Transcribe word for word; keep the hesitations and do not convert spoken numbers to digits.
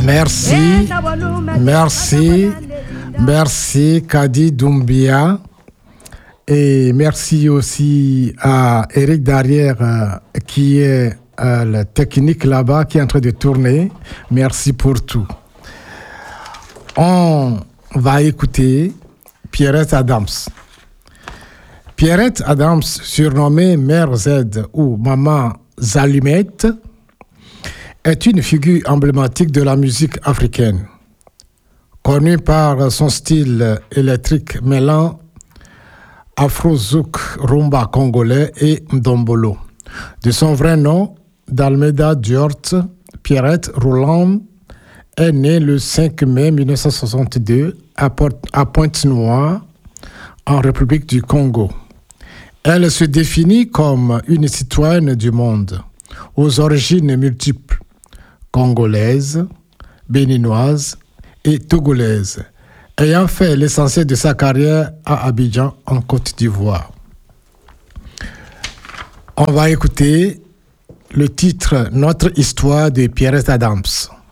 Merci, merci, merci Kadi Doumbia. Et merci aussi à Eric Darrière euh, qui est euh, la technique là-bas, qui est en train de tourner. Merci pour tout. On va écouter Pierrette Adams. Pierrette Adams, surnommée Mère Z ou Maman Zalumette, est une figure emblématique de la musique africaine. Connue par son style électrique mêlant afro-zouk, rumba congolais et ndombolo. De son vrai nom, d'Almeida Diort, Pierrette Roland est née le cinq mai mille neuf cent soixante-deux à, Port- à Pointe-Noire, en République du Congo. Elle se définit comme une citoyenne du monde, aux origines multiples, congolaise, béninoise et togolaise, ayant fait l'essentiel de sa carrière à Abidjan, en Côte d'Ivoire. On va écouter le titre « Notre histoire » de Pierrette Adams.